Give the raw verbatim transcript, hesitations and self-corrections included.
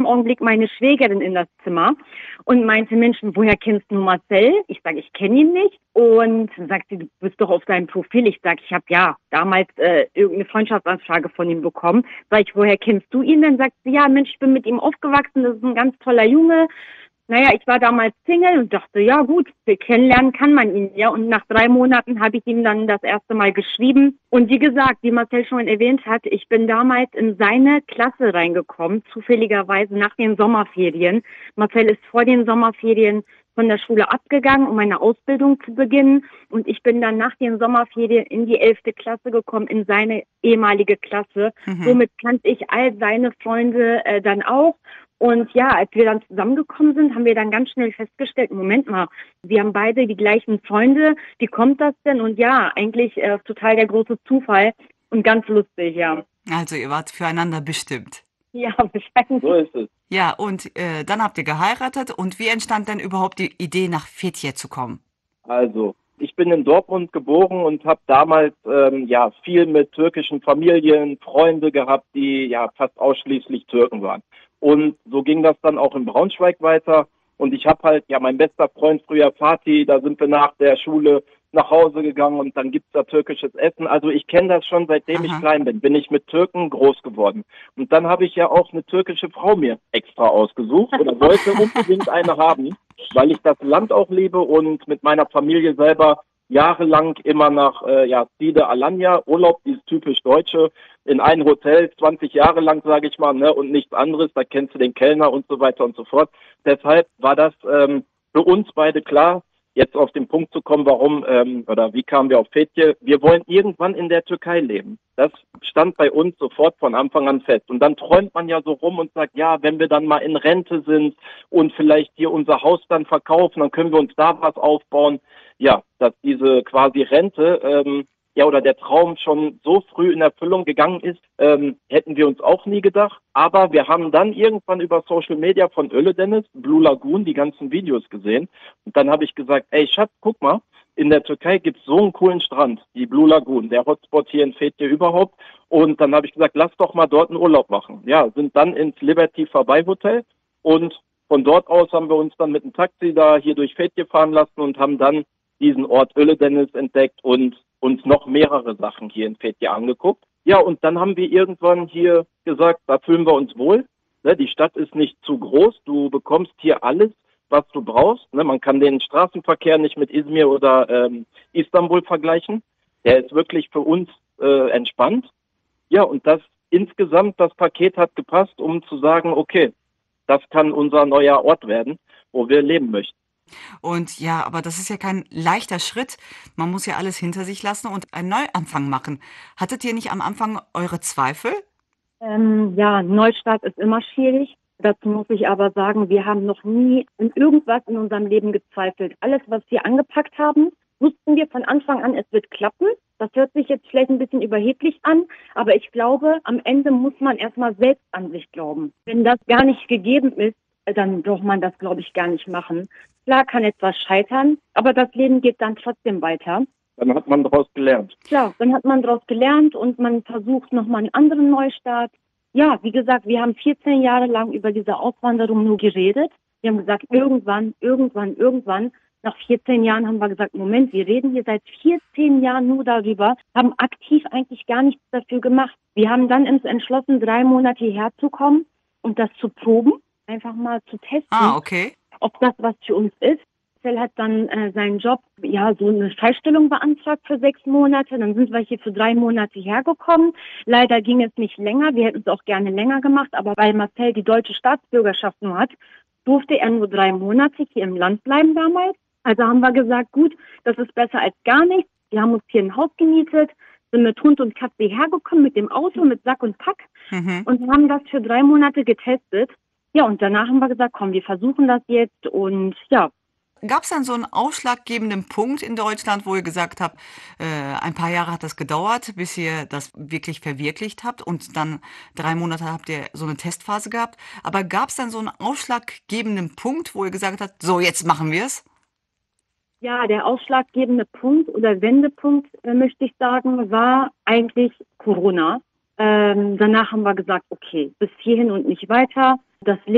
Augenblick meine Schwägerin in das Zimmer und meinte, Mensch, woher kennst du Marcel? Ich sage, ich kenne ihn nicht. Und dann sagt sie, du bist doch auf seinem Profil. Ich sage, ich habe ja damals äh, irgendeine Freundschaftsanfrage von ihm bekommen. Sag ich, woher kennst du ihn? Dann sagt sie, ja Mensch, ich bin mit ihm aufgewachsen, das ist ein ganz toller Junge. Naja, ich war damals Single und dachte, ja gut, kennenlernen kann man ihn ja. Und nach drei Monaten habe ich ihm dann das erste Mal geschrieben. Und wie gesagt, wie Marcel schon erwähnt hat, ich bin damals in seine Klasse reingekommen, zufälligerweise nach den Sommerferien. Marcel ist vor den Sommerferien von der Schule abgegangen, um eine Ausbildung zu beginnen. Und ich bin dann nach den Sommerferien in die elfte Klasse gekommen, in seine ehemalige Klasse. Mhm. Somit kannte ich all seine Freunde äh, dann auch. Und ja, als wir dann zusammengekommen sind, haben wir dann ganz schnell festgestellt, Moment mal, wir haben beide die gleichen Freunde, wie kommt das denn? Und ja, eigentlich äh, total der große Zufall und ganz lustig, ja. Also ihr wart füreinander bestimmt. Ja, wahrscheinlich. So ist es. Ja, und äh, dann habt ihr geheiratet und wie entstand denn überhaupt die Idee, nach Fethiye zu kommen? Also, ich bin in Dortmund geboren und habe damals ähm, ja viel mit türkischen Familien, Freunde gehabt, die ja fast ausschließlich Türken waren. Und so ging das dann auch in Braunschweig weiter. Und ich habe halt, ja, mein bester Freund früher Fatih, da sind wir nach der Schule nach Hause gegangen und dann gibt's da türkisches Essen. Also ich kenne das schon, seitdem Aha. ich klein bin, bin ich mit Türken groß geworden. Und dann habe ich ja auch eine türkische Frau mir extra ausgesucht oder wollte unbedingt eine haben, weil ich das Land auch liebe und mit meiner Familie selber jahrelang immer nach äh, ja, Side Alanya, Urlaub, dieses typisch Deutsche, in ein Hotel, zwanzig Jahre lang, sage ich mal, ne, und nichts anderes, da kennst du den Kellner und so weiter und so fort. Deshalb war das ähm, für uns beide klar, jetzt auf den Punkt zu kommen, warum ähm, oder wie kamen wir auf Fethiye. Wir wollen irgendwann in der Türkei leben. Das stand bei uns sofort von Anfang an fest. Und dann träumt man ja so rum und sagt, ja, wenn wir dann mal in Rente sind und vielleicht hier unser Haus dann verkaufen, dann können wir uns da was aufbauen. Ja, dass diese quasi Rente, ähm, ja, oder der Traum schon so früh in Erfüllung gegangen ist, ähm, hätten wir uns auch nie gedacht. Aber wir haben dann irgendwann über Social Media von Ölüdeniz, Blue Lagoon, die ganzen Videos gesehen. Und dann habe ich gesagt, ey Schatz, guck mal, in der Türkei gibt's so einen coolen Strand, die Blue Lagoon, der Hotspot hier in Fethiye überhaupt. Und dann habe ich gesagt, lass doch mal dort einen Urlaub machen. Ja, sind dann ins Liberty Vorbei Hotel und von dort aus haben wir uns dann mit dem Taxi da hier durch Fethiye fahren lassen und haben dann diesen Ort Ölüdeniz entdeckt und uns noch mehrere Sachen hier in Fethiye angeguckt. Ja, und dann haben wir irgendwann hier gesagt, da fühlen wir uns wohl. Ne, die Stadt ist nicht zu groß, du bekommst hier alles, was du brauchst. Ne, man kann den Straßenverkehr nicht mit Izmir oder ähm, Istanbul vergleichen. Der ist wirklich für uns äh, entspannt. Ja, und das insgesamt, das Paket hat gepasst, um zu sagen, okay, das kann unser neuer Ort werden, wo wir leben möchten. Und ja, aber das ist ja kein leichter Schritt. Man muss ja alles hinter sich lassen und einen Neuanfang machen. Hattet ihr nicht am Anfang eure Zweifel? Ähm, ja, Neustart ist immer schwierig. Dazu muss ich aber sagen, wir haben noch nie in irgendwas in unserem Leben gezweifelt. Alles, was wir angepackt haben, wussten wir von Anfang an, es wird klappen. Das hört sich jetzt vielleicht ein bisschen überheblich an, aber ich glaube, am Ende muss man erstmal selbst an sich glauben. Wenn das gar nicht gegeben ist, dann braucht man das, glaube ich, gar nicht machen. Klar kann etwas scheitern, aber das Leben geht dann trotzdem weiter. Dann hat man daraus gelernt. Klar, dann hat man daraus gelernt und man versucht nochmal einen anderen Neustart. Ja, wie gesagt, wir haben vierzehn Jahre lang über diese Auswanderung nur geredet. Wir haben gesagt, irgendwann, irgendwann, irgendwann. Nach vierzehn Jahren haben wir gesagt, Moment, wir reden hier seit vierzehn Jahren nur darüber, haben aktiv eigentlich gar nichts dafür gemacht. Wir haben dann uns entschlossen, drei Monate hierher zu kommen und das zu proben. Einfach mal zu testen, ah, okay. ob das was für uns ist. Marcel hat dann äh, seinen Job, ja, so eine Freistellung beantragt für sechs Monate. Dann sind wir hier für drei Monate hergekommen. Leider ging es nicht länger. Wir hätten es auch gerne länger gemacht, aber weil Marcel die deutsche Staatsbürgerschaft nur hat, durfte er nur drei Monate hier im Land bleiben damals. Also haben wir gesagt, gut, das ist besser als gar nichts. Wir haben uns hier ein Haus gemietet, sind mit Hund und Katze hergekommen, mit dem Auto, mit Sack und Pack mhm. und haben das für drei Monate getestet. Ja, und danach haben wir gesagt, komm, wir versuchen das jetzt und ja. Gab es dann so einen ausschlaggebenden Punkt in Deutschland, wo ihr gesagt habt, äh, ein paar Jahre hat das gedauert, bis ihr das wirklich verwirklicht habt und dann drei Monate habt ihr so eine Testphase gehabt. Aber gab es dann so einen ausschlaggebenden Punkt, wo ihr gesagt habt, so, jetzt machen wir es? Ja, der ausschlaggebende Punkt oder Wendepunkt, äh, möchte ich sagen, war eigentlich Corona. Ähm, danach haben wir gesagt, okay, bis hierhin und nicht weiter. Das